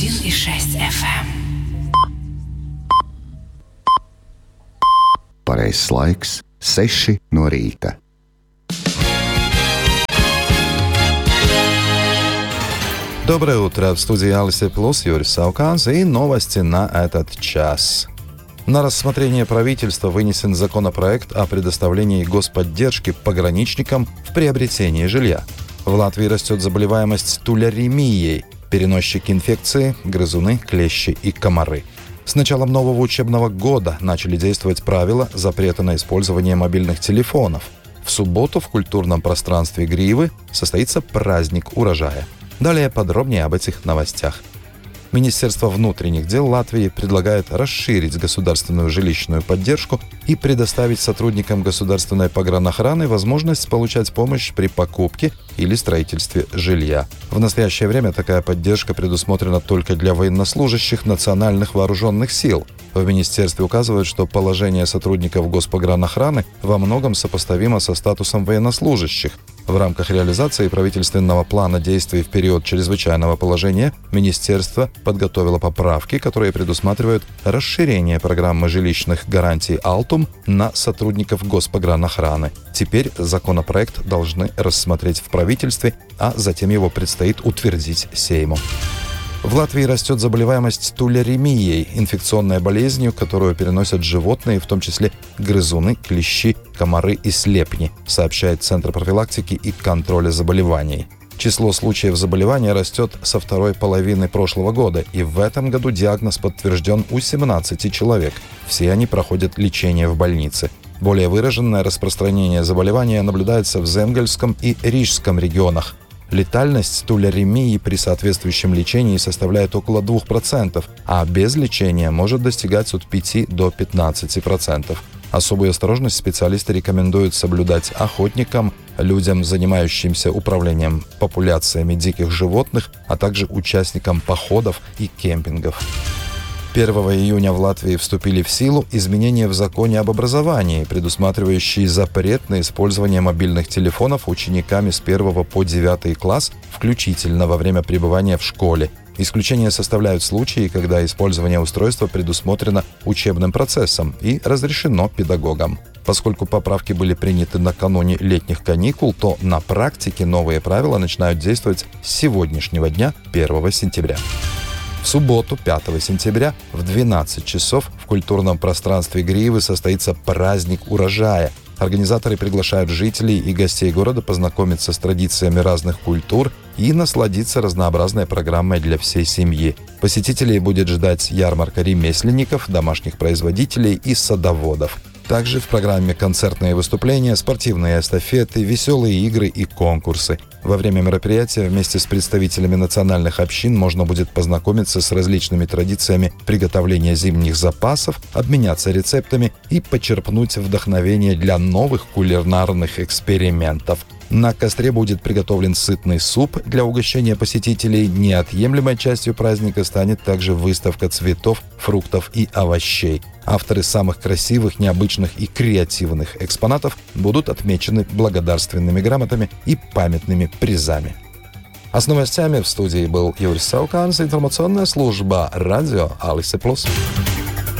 101,6 FM. Pareizais laiks - 6 no rīta. Доброе утро! В студии Алисе Плюс Юрий Сауканс и новости на этот час. На рассмотрение правительства вынесен законопроект о предоставлении господдержки пограничникам в приобретении жилья. В Латвии растет заболеваемость туляремией, переносчики инфекции, грызуны, клещи и комары. С началом нового учебного года начали действовать правила запрета на использование мобильных телефонов. В субботу в культурном пространстве Гривы состоится праздник урожая. Далее подробнее об этих новостях. Министерство внутренних дел Латвии предлагает расширить государственную жилищную поддержку и предоставить сотрудникам государственной погранохраны возможность получать помощь при покупке или строительстве жилья. В настоящее время такая поддержка предусмотрена только для военнослужащих национальных вооруженных сил. В министерстве указывают, что положение сотрудников госпогранохраны во многом сопоставимо со статусом военнослужащих. В рамках реализации правительственного плана действий в период чрезвычайного положения министерство подготовило поправки, которые предусматривают расширение программы жилищных гарантий «Алтум» на сотрудников госпогранохраны. Теперь законопроект должны рассмотреть в правительстве, а затем его предстоит утвердить Сейму. В Латвии растет заболеваемость туляремией, инфекционной болезнью, которую переносят животные, в том числе грызуны, клещи, комары и слепни, сообщает Центр профилактики и контроля заболеваний. Число случаев заболевания растет со второй половины прошлого года, и в этом году диагноз подтвержден у 17 человек. Все они проходят лечение в больнице. Более выраженное распространение заболевания наблюдается в Земгальском и Рижском регионах. Летальность туляремии при соответствующем лечении составляет около 2%, а без лечения может достигать от 5 до 15%. Особую осторожность специалисты рекомендуют соблюдать охотникам, людям, занимающимся управлением популяциями диких животных, а также участникам походов и кемпингов. 1 июня в Латвии вступили в силу изменения в законе об образовании, предусматривающие запрет на использование мобильных телефонов учениками с 1 по 9 класс, включительно во время пребывания в школе. Исключения составляют случаи, когда использование устройства предусмотрено учебным процессом и разрешено педагогам. Поскольку поправки были приняты накануне летних каникул, то на практике новые правила начинают действовать с сегодняшнего дня, 1 сентября. В субботу, 5 сентября, в 12 часов в культурном пространстве Гривы состоится праздник урожая. Организаторы приглашают жителей и гостей города познакомиться с традициями разных культур и насладиться разнообразной программой для всей семьи. Посетителей будет ждать ярмарка ремесленников, домашних производителей и садоводов. Также в программе концертные выступления, спортивные эстафеты, веселые игры и конкурсы. Во время мероприятия вместе с представителями национальных общин можно будет познакомиться с различными традициями приготовления зимних запасов, обменяться рецептами и почерпнуть вдохновение для новых кулинарных экспериментов. На костре будет приготовлен сытный суп для угощения посетителей. Неотъемлемой частью праздника станет также выставка цветов, фруктов и овощей. Авторы самых красивых, необычных и креативных экспонатов будут отмечены благодарственными грамотами и памятными призами. А с новостями в студии был Юрий Сауканс, информационная служба радио Алисе Плюс.